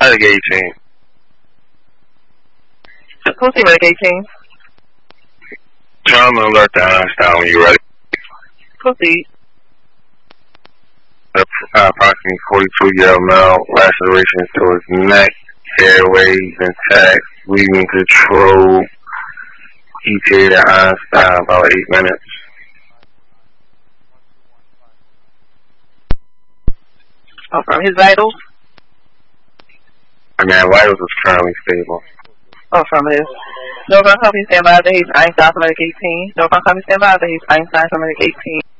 Medic 18. Pussy Medic 18. Turn on the alert to Einstein when you're ready. Proceed. Approximately 42-year-old male, lacerations to his neck, airways intact, breathing control. ETA to Einstein about 8 minutes. Oh, from his vitals? Vitals is currently stable. Oh, from his. Northbound Company, stand by. He's Einstein for Medic 18. Northbound Company, stand by. He's Einstein for Medic 18.